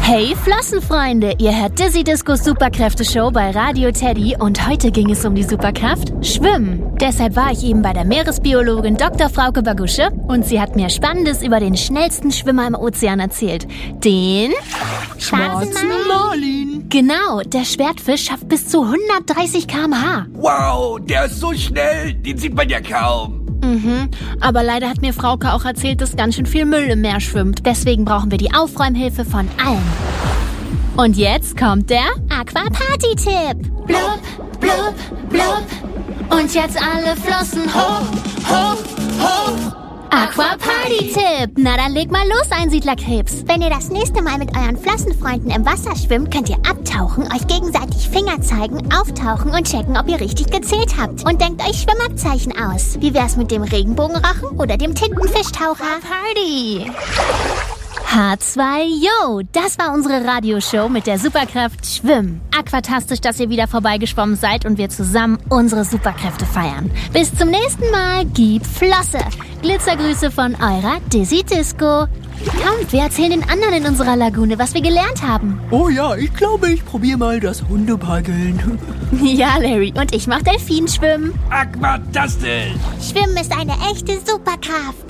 Hey Flossenfreunde, ihr hört Dizzy Discos Superkräfte-Show bei Radio Teddy und heute ging es um die Superkraft Schwimmen. Deshalb war ich eben bei der Meeresbiologin Dr. Frauke Bagusche und sie hat mir Spannendes über den schnellsten Schwimmer im Ozean erzählt. Den Schwarzen Marlin. Genau, der Schwertfisch schafft bis zu 130 km/h. Wow, der ist so schnell, den sieht man ja kaum. Aber leider hat mir Frauke auch erzählt, dass ganz schön viel Müll im Meer schwimmt. Deswegen brauchen wir die Aufräumhilfe von allen. Und jetzt kommt der Aquaparty-Tipp. Blub, blub, blub. Und jetzt alle Flossen hoch, hoch, hoch. Aquaparty-Tipp. Na dann leg mal los, Einsiedlerkrebs. Wenn ihr das nächste Mal mit euren Flossenfreunden im Wasser schwimmt, könnt ihr abtauchen, euch gegenseitig Finger zeigen, auftauchen und checken, ob ihr richtig gezählt habt. Und denkt euch Schwimmabzeichen aus. Wie wär's mit dem Regenbogenrochen oder dem Tintenfischtaucher? Party. H2O, das war unsere Radioshow mit der Superkraft Schwimmen. Aquatastisch, dass ihr wieder vorbeigeschwommen seid und wir zusammen unsere Superkräfte feiern. Bis zum nächsten Mal, gib Flosse. Glitzergrüße von eurer Dizzy Disco. Kommt, wir erzählen den anderen in unserer Lagune, was wir gelernt haben. Oh ja, ich glaube, ich probiere mal das Hundepaddeln. Ja, Larry, und ich mach Delfinschwimmen. Aquatastisch. Schwimmen ist eine echte Superkraft.